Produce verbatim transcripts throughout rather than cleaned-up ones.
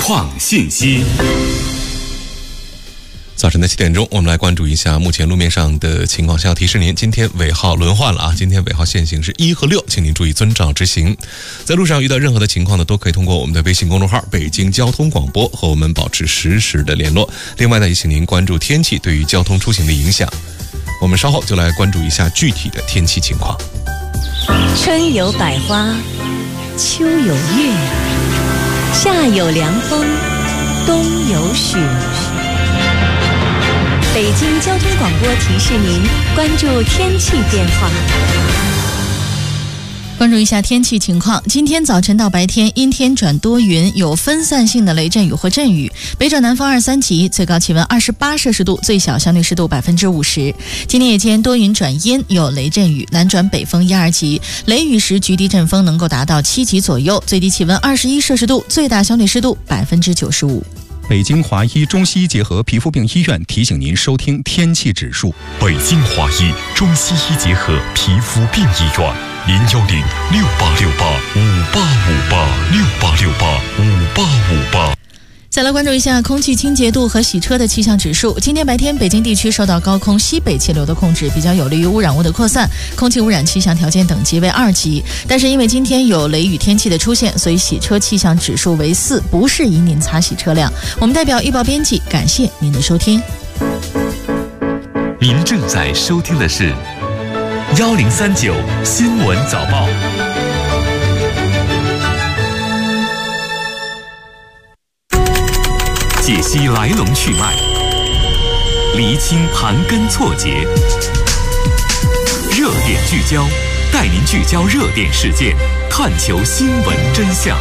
创信息。 早晨的七点钟，我们来关注一下目前路面上的情况。先要提示您，今天尾号轮换了啊！今天尾号限行是一和六，请您注意遵照执行。在路上遇到任何的情况呢，都可以通过我们的微信公众号“北京交通广播”和我们保持实时的联络。另外呢，也请您关注天气对于交通出行的影响。我们稍后就来关注一下具体的天气情况。 春有百花，秋有月，夏有凉风，冬有雪。北京交通广播提示您关注天气变化。 关注一下天气情况，今天早晨到白天阴天转多云，有分散性的雷阵雨或阵雨，北转南风二三级，最高气温二十八摄氏度，最小相对湿度百分之五十。今天夜间多云转阴，有雷阵雨，南转北风一二级，雷雨时局地阵风能够达到七级左右，最低气温二十一摄氏度，最大相对湿度百分之九十五。 北京华医中西医结合皮肤病医院提醒您收听天气指数。 北京华医中西医结合皮肤病医院，零幺零六八六八五八五八六八六八五八五八。 再来关注一下空气清洁度和洗车的气象指数。今天白天北京地区受到高空西北气流的控制，比较有利于污染物的扩散，空气污染气象条件等级为二级。但是因为今天有雷雨天气的出现，所以洗车气象指数为四，不适宜您擦洗车辆。我们代表预报编辑感谢您的收听。 您正在收听的是幺零三九新闻早报。解析来龙去脉，厘清盘根错节，热点聚焦，带您聚焦热点事件，探求新闻真相。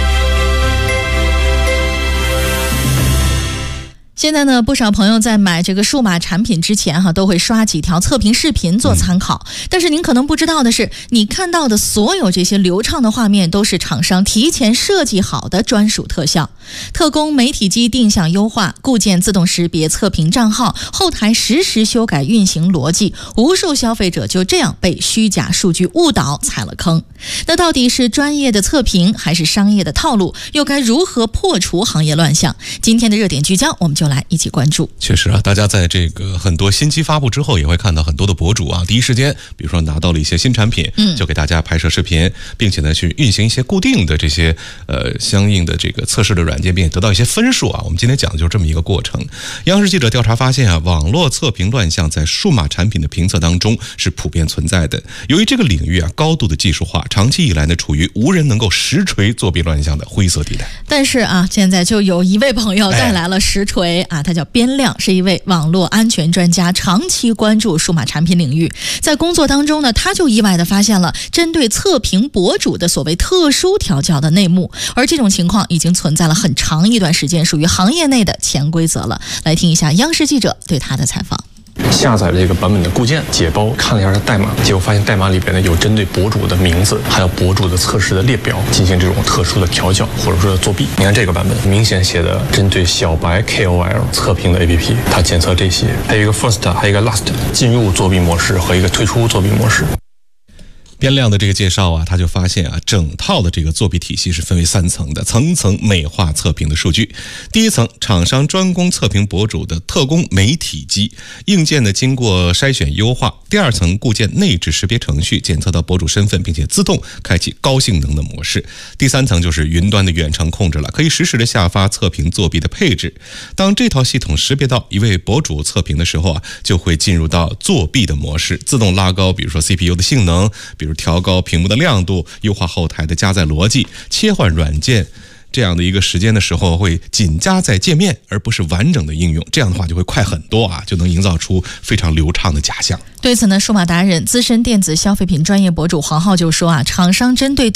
现在呢，不少朋友在买这个数码产品之前哈，都会刷几条测评视频做参考。嗯、但是您可能不知道的是，你看到的所有这些流畅的画面，都是厂商提前设计好的专属特效，特供媒体机定向优化，固件自动识别测评账号，后台实时修改运行逻辑，无数消费者就这样被虚假数据误导，踩了坑。那到底是专业的测评，还是商业的套路？又该如何破除行业乱象？今天的热点聚焦，我们就来一起关注。 确实啊，大家在这个很多新机发布之后，也会看到很多的博主啊，第一时间，比如说拿到了一些新产品，嗯，就给大家拍摄视频，并且呢去运行一些固定的这些呃相应的这个测试的软件，并且得到一些分数啊。我们今天讲的就是这么一个过程。央视记者调查发现啊，网络测评乱象在数码产品的评测当中是普遍存在的。由于这个领域啊高度的技术化，长期以来呢处于无人能够实锤作弊乱象的灰色地带。 但是啊，现在就有一位朋友带来了实锤、哎、啊，他叫边亮，是一位网络安全专家，长期关注数码产品领域。在工作当中呢，他就意外地发现了针对测评博主的所谓特殊调教的内幕，而这种情况已经存在了很长一段时间，属于行业内的潜规则了。来听一下央视记者对他的采访。 下载了这个版本的固件，解包看了一下它代码，结果发现代码里边呢有针对博主的名字，还有博主的测试的列表进行这种特殊的调教或者说作弊。你看这个版本明显写的针对小白 K O L 测评的 A P P， 它检测这些，还有一个 First， 还有一个 Last， 进入作弊模式和一个退出作弊模式。 边亮的这个介绍啊，他就发现啊，整套的这个作弊体系是分为三层的，层层美化测评的数据。第一层，厂商专攻测评博主的特供媒体机，硬件呢经过筛选优化。第二层，固件内置识别程序，检测到博主身份，并且自动开启高性能的模式。第三层就是云端的远程控制了，可以实时的下发测评作弊的配置。当这套系统识别到一位博主测评的时候啊，就会进入到作弊的模式，自动拉高，比如说 C P U 的性能，比如调高屏幕的亮度，优化后台的加载逻辑，切换软件这样的一个时间的时候会仅加载界面，而不是完整的应用，这样的话就会快很多啊，就能营造出非常流畅的假象。 对此呢，数码达人、资深电子消费品专业博主黄浩就说啊，厂商针对